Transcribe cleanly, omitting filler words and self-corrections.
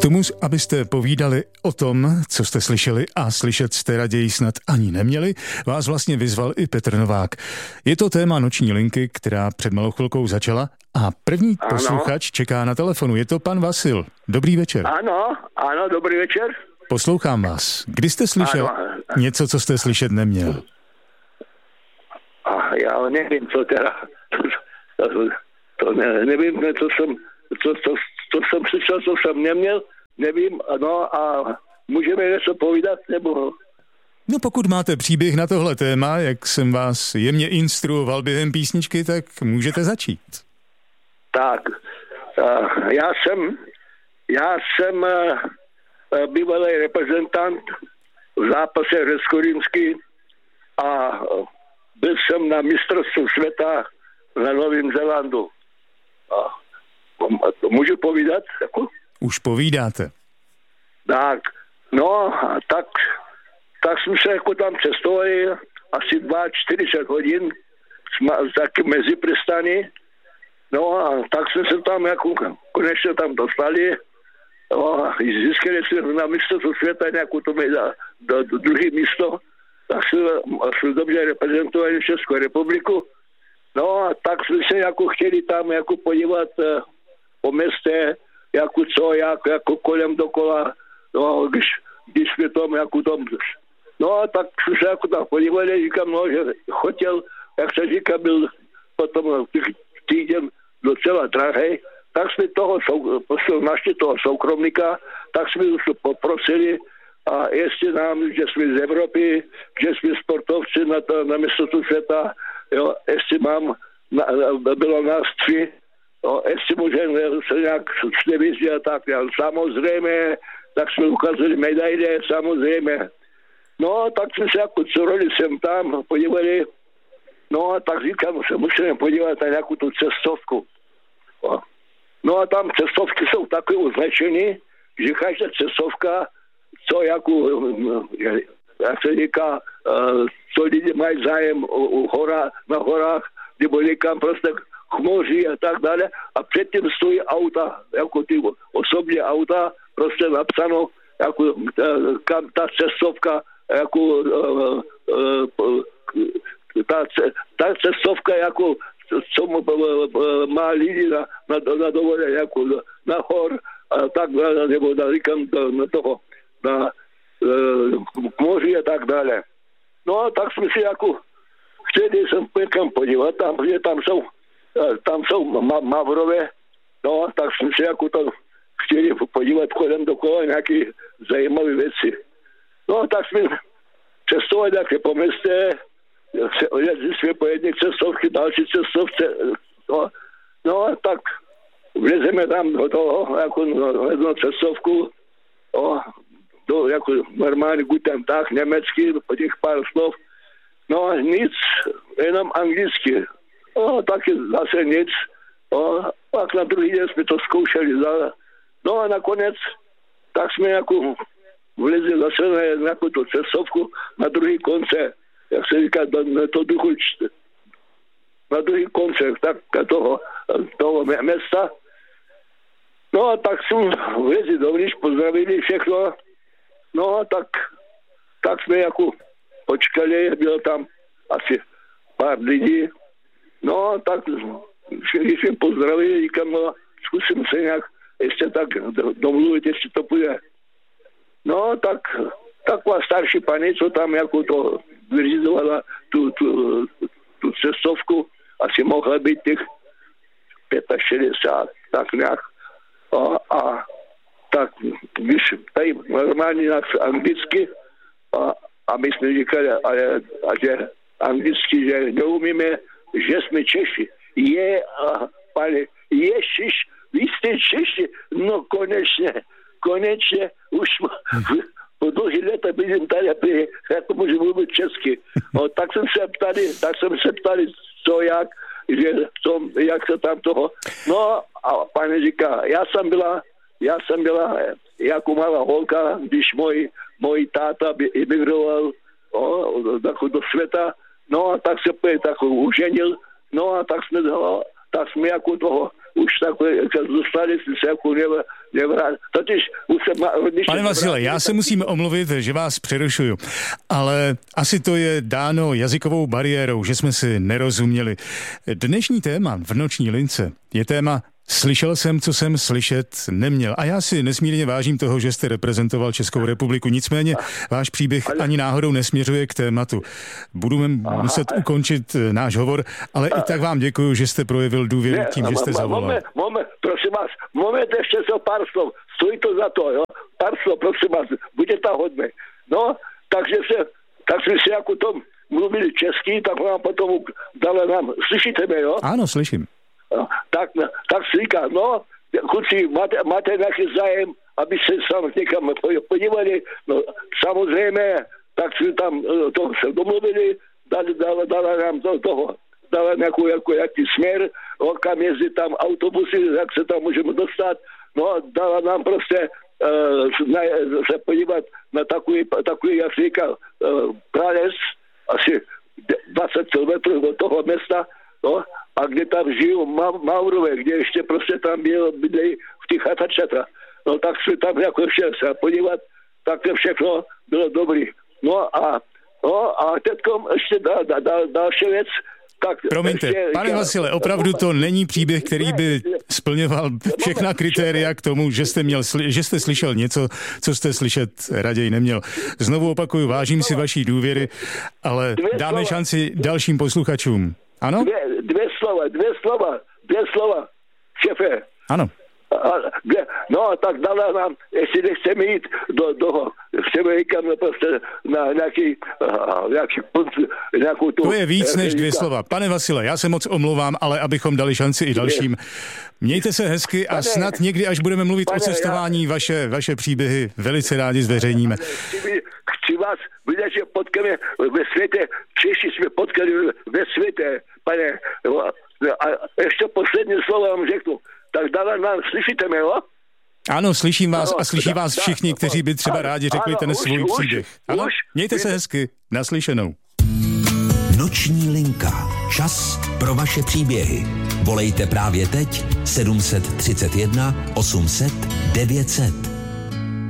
tomu, abyste povídali o tom, co jste slyšeli a slyšet jste raději snad ani neměli, vás vlastně vyzval i Petr Novák. Je to téma Noční linky, která před malou chvilkou začala a první posluchač čeká na telefonu. Je to pan Vasil. Dobrý večer. Ano, dobrý večer. Poslouchám vás. Kdy jste slyšel něco, co jste slyšet neměl? Já nevím, co teda. Nevím, co jsem slyšel, co jsem neměl. Nevím, a můžeme něco povídat, nebo... No pokud máte příběh na tohle téma, jak jsem vás jemně instruoval během písničky, tak můžete začít. Tak, já jsem bývalý reprezentant v zápase Řecko-Rýmský a byl jsem na mistrovství světa na Novém Zélandu. Můžu povídat? Jako? Už povídáte. Tak, tak jsme se jako tam cestovali asi 40 hodin taky mezi přistany. No a tak jsme se tam jako konečně tam dostali. No, získali jsme na mistrovství světa nějakou to do druhé místo. Tak jsme dobře reprezentovali Českou republiku. No a tak jsme se jako chtěli tam jako podívat po městě, jako co, jako kolem dokola, no, když jsme tam jako tam. No a tak jsme se jako tam podívali, říkám, no, že hotel, jak se říká, byl potom týden docela drahý, tak jsme našli toho soukromníka, tak jsme poprosili, a jestli nám, že jsme z Evropy, že jsme sportovci na mistrovství světa, jo, jestli bylo nás 3, jo, jestli můžeme se nějak snevízit a tak, jo, samozřejmě, tak jsme ukázali medaile, samozřejmě. No, tak jsme se jako curoli sem tam, podívali, no a tak říkám, se musíme podívat na nějakou tu cestovku. No a tam cestovky jsou takové označeny, že každá cestovka, co jako, jak se říká, co lidi mají zájem na horách, nebo někam prostě k moři a tak dále. A předtím stojí auta, jako ty osobní auta, prostě napsáno, jako kam ta cestovka, jako ta cestovka, jako co má lidi na dovolené, jako na hor, a tak dále, nebo říkám na toho, na k moři a tak dále. No a tak jsme si jako chtěli jsem někam podívat, tam jsou mavrové, no a tak jsme si jako tam chtěli podívat kolem dokola nějaké zajímavé věci. No a tak jsme cestovali také po městě, jezdili jsme po jedné cestovky, další cestovce, no a tak vlezeme tam do toho, jako na jednu cestovku, jako normálně Guten Tag, německý, po těch pár slov. No a nic, jenom anglicky. Taky zase nic. Pak na druhý den jsme to zkoušeli. No a nakonec, tak jsme jako vlezli zase na nějakou tu cestovku na druhý konce, jak se říká, na druhý konce toho města. No a tak jsme vlezli dovnitř, pozdravili všechno. No a tak jsme jako počkali, bylo tam asi pár lidí. No a tak když jsme pozdravili, říkám, no zkusím se nějak ještě tak domluvit, jestli to půjde. No tak taková starší paní, co tam jako to vyřizovala tu cestovku, asi mohla být těch 65, tak nějak. A tak když tady normálně nás anglicky a my jsme říkali, že anglicky, že neumíme, že jsme Češi. Pane, Ježiš, vy jste Češi, no konečně, už po dlouhý leta bydlím tady, jak to můžu mluvit česky. No, tak jsem se ptali, co, jak se tam toho. No a pane říká, já jsem byla jako malá holka, když můj táta emigroval do světa, no a tak se tak uženil, no a tak jsme jako toho už takové, jak dostali se jako nevrát. Totiž už se Pane Vasile, já se musím omluvit, že vás přerušuju, ale asi to je dáno jazykovou bariérou, že jsme si nerozuměli. Dnešní téma v Noční lince je téma Slyšel jsem, co jsem slyšet neměl. A já si nesmírně vážím toho, že jste reprezentoval Českou republiku. Nicméně váš příběh ani náhodou nesměřuje k tématu. Budu muset ukončit náš hovor, ale i tak vám děkuju, že jste projevil důvěru tím, že jste zavolal. Prosím vás, ještě so pár slov. Stojí to za to, jo? Pár slov, prosím vás, buďte hodný. No, tak jsme si jako tom mluvili česky, tak nám potom dala nám, slyšíte mě, jo? Ano, slyším. No, tak si říká, no, kluci, máte nějaký zájem, aby se sám někam podívali, no, samozřejmě, tak jsme tam to se domluvili, dala nám dala nějaký směr, kam jezdí tam autobusy, jak se tam můžeme dostat, no, dala nám prostě se podívat na takový jak říká, prales, asi 20 kilometrů od toho města, no, a kde tam žijou Maurové, kde ještě prostě tam bydlejí v těch chatačata. No tak jsme tam jako ještě se podívat, tak to všechno bylo dobrý. No a teďkom ještě další věc. Tak promiňte, pane Vasile, opravdu to není příběh, který by splňoval všechna kritéria k tomu, že jste slyšel něco, co jste slyšet raději neměl. Znovu opakuju, vážím si vaší důvěry, ale dáme šanci dalším posluchačům. Ano? Dvě slova, šefe. Ano. No, tak dala nám, jestli nechceme jít chceme jít prostě na nějakou tu... To je víc než 2 slova. Pane Vasile, já se moc omlouvám, ale abychom dali šanci i dalším. Mějte se hezky a snad někdy, až budeme mluvit o cestování, vaše příběhy velice rádi zveřejníme. Chci vás vidět, že potkáme ve světě, Češi jsme potkali ve světě, pane. A ještě poslední slovo vám řeknu. Tak dále nám, slyšíte mě, jo? Ano, slyším vás a slyší vás všichni, kteří by třeba rádi řekli ten svůj příběh. Ano, mějte se hezky, naslyšenou. Noční linka. Čas pro vaše příběhy. Volejte právě teď 731 800 900.